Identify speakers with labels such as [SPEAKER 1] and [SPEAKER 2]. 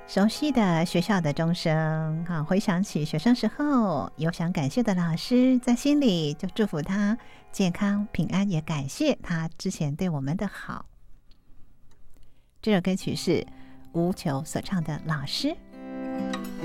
[SPEAKER 1] 熟悉的学校的钟声，回想起学生时候有想感谢的老师，在心里就祝福他健康平安，也感谢他之前对我们的好。这首歌曲是吴球所唱的《老师》。